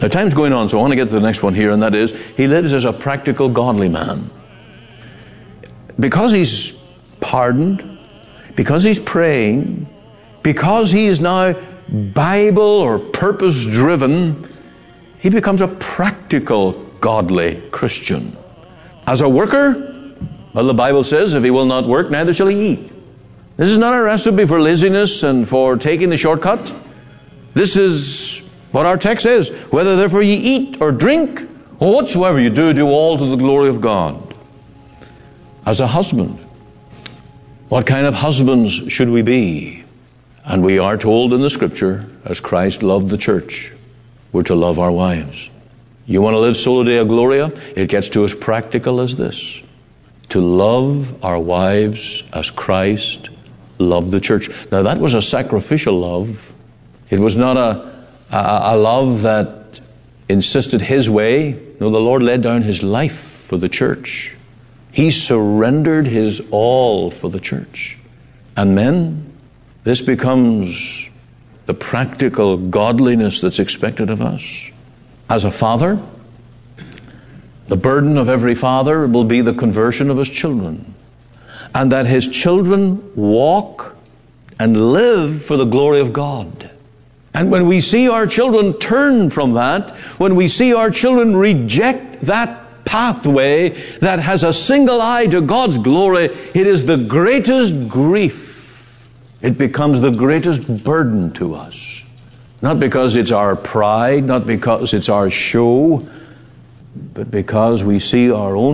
Now, time's going on, so I want to get to the next one here, and that is, he lives as a practical, godly man. Because he's pardoned, because he's praying, because he is now Bible or purpose-driven, he becomes a practical, godly Christian. As a worker, well, the Bible says, if he will not work, neither shall he eat. This is not a recipe for laziness and for taking the shortcut. This is what our text says. Whether therefore ye eat or drink, or whatsoever you do, do all to the glory of God. As a husband, what kind of husbands should we be? And we are told in the Scripture, as Christ loved the church, we're to love our wives. You want to live Sola Deo Gloria? It gets to as practical as this. To love our wives as Christ loved the church. Now that was a sacrificial love. It was not a love that insisted his way. No, the Lord laid down his life for the church. He surrendered his all for the church. And men, this becomes the practical godliness that's expected of us. As a father, the burden of every father will be the conversion of his children, and that his children walk and live for the glory of God. And when we see our children turn from that, when we see our children reject that pathway that has a single eye to God's glory, it is the greatest grief. It becomes the greatest burden to us. Not because it's our pride, not because it's our show, but because we see our own